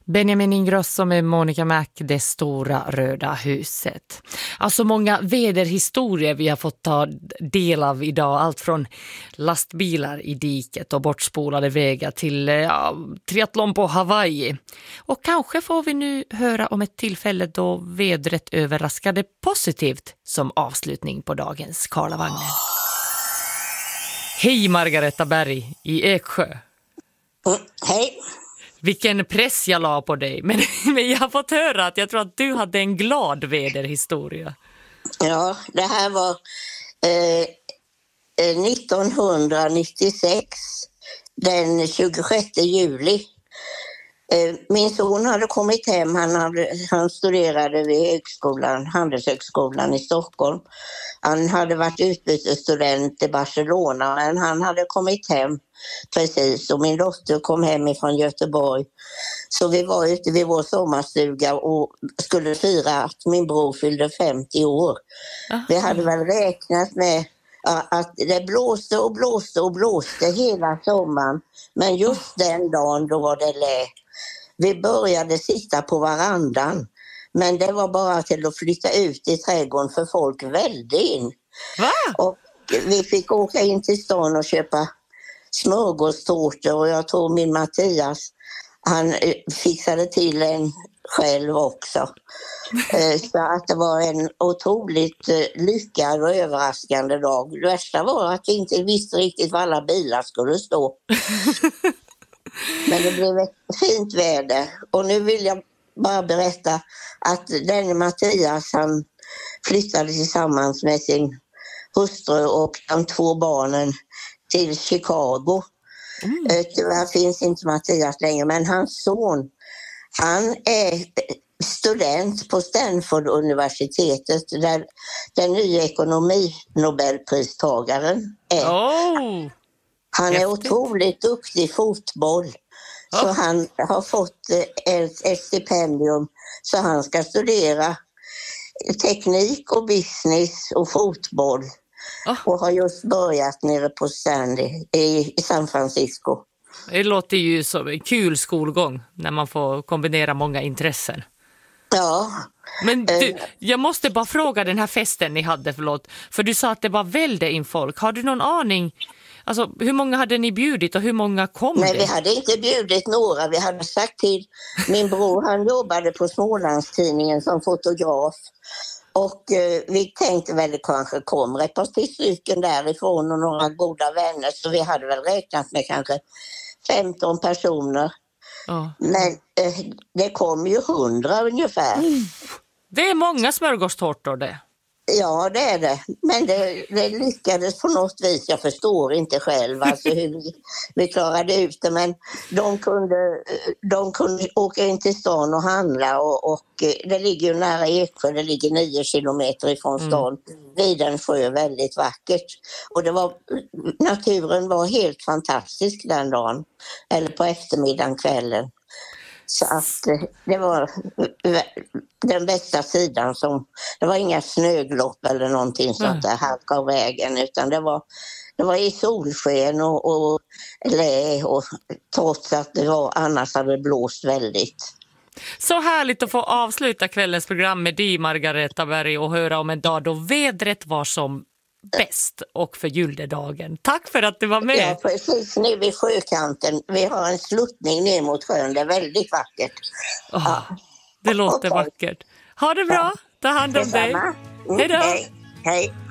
Benjamin Ingrosso med Monica Mac, Det stora röda huset. Alltså många väderhistorier vi har fått ta del av idag. Allt från lastbilar i diket och bortspolade vägar till triathlon på Hawaii. Och kanske får vi nu höra om ett tillfälle då vädret överraskade positivt som avslutning på dagens Karlavagnen. Hej Margareta Berg i Eksjö. Hej. Vilken press jag la på dig. Men jag har fått höra att jag tror att du hade en glad väderhistoria. Ja, det här var 1996, den 26 juli. Min son hade kommit hem, han studerade vid Handelshögskolan i Stockholm. Han hade varit utbytesstudent i Barcelona, men han hade kommit hem precis, och min dotter kom hem från Göteborg. Så vi var ute vid vår sommarstuga och skulle fira att min bror fyllde 50 år. Aha. Vi hade väl räknat med att det blåste och blåste och blåste hela sommaren, men just den dagen då var det lä. Vi började sitta på varandan, men det var bara till att flytta ut i trädgården för folk välde in. Va? Och vi fick åka in till stan och köpa smörgåstårtor, och jag tror min Mattias, han fixade till en själv också. Så att det var en otroligt lyckad och överraskande dag. Det värsta var att vi inte visste riktigt var alla bilar skulle stå. Men det blev ett fint väder, och nu vill jag bara berätta att den Mattias, han flyttade tillsammans med sin hustru och de 2 barnen till Chicago. Tyvärr finns inte Mattias längre, men hans son, han är student på Stanford-universitetet där den nya ekonomi-nobelpristagaren är. Han är otroligt duktig i fotboll. Så han har fått ett stipendium, så han ska studera teknik och business och fotboll. Och har just börjat nere på i San Francisco. Det låter ju som en kul skolgång när man får kombinera många intressen. Ja. Men du, jag måste bara fråga den här festen ni hade, för du sa att det var väldigt in folk. Har du någon aning? Alltså, hur många hade ni bjudit och hur många kom? Nej, vi hade inte bjudit några. Vi hade sagt till min bror, han jobbade på Smålandstidningen som fotograf. Och vi tänkte väl det kanske kommer ett par stycken därifrån och några goda vänner. Så vi hade väl räknat med kanske 15 personer. Men det kom ju 100 ungefär. Det är många smörgåstårtor det. Ja, det är det. Men det lyckades på något vis. Jag förstår inte själv alltså hur vi klarade ut det. Men de kunde åka in till stan och handla. Och det ligger ju nära Eksjö. Det ligger 9 kilometer ifrån stan. Vid en sjö, väldigt vackert. Och naturen var helt fantastisk den dagen. Eller på eftermiddagen, kvällen. Så att det var den bästa sidan. Det var inga snöglopp eller någonting sånt där halka av vägen, utan det var i solsken och lä, och trots att annars hade det blåst väldigt. Så härligt att få avsluta kvällens program med dig, Margareta Berg, och höra om en dag då vädret var som bäst och för juldagen. Tack för att du var med. Ja, precis nu vid sjökanten. Vi har en sluttning ner mot sjön. Det är väldigt vackert. Det låter vackert. Ha det bra. Ta hand om dig. Hej då. Hej.